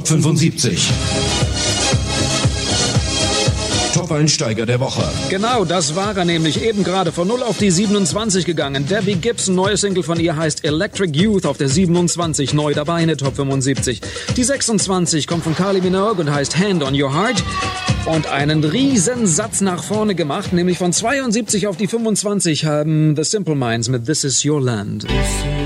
Top 75. Top-Einsteiger der Woche. Genau, das war er nämlich. Eben gerade von 0 auf die 27 gegangen. Debbie Gibson, neue Single von ihr heißt Electric Youth auf der 27. Neu dabei in der Top 75. Die 26 kommt von Kylie Minogue und heißt Hand on Your Heart. Und einen riesen Satz nach vorne gemacht, nämlich von 72 auf die 25 haben The Simple Minds mit This Is Your Land.